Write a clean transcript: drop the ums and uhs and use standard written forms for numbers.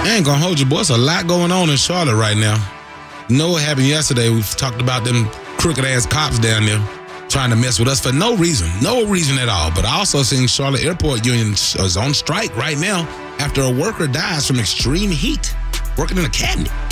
I ain't gonna hold you, boy. It's a lot going on in Charlotte right now. You know what happened yesterday? We talked about them crooked ass cops down there trying to mess with us for no reason at all. But I also seen Charlotte Airport Union is on strike right now after a worker dies from extreme heat working in a cabinet.